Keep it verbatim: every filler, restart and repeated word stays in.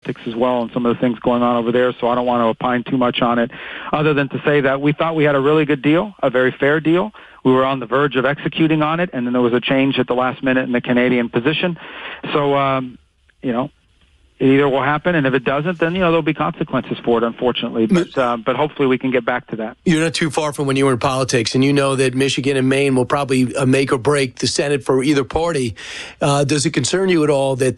politics as well and some of the things going on over there, so I don't want to opine too much on it, other than to say that we thought we had a really good deal, a very fair deal. We were on the verge of executing on it, and then there was a change at the last minute in the Canadian position. So, um, you know, it either will happen, and if it doesn't, then, you know, there'll be consequences for it, unfortunately. But uh, but hopefully we can get back to that. You're not too far from when you were in politics, and you know that Michigan and Maine will probably uh, make or break the Senate for either party. Uh, does it concern you at all that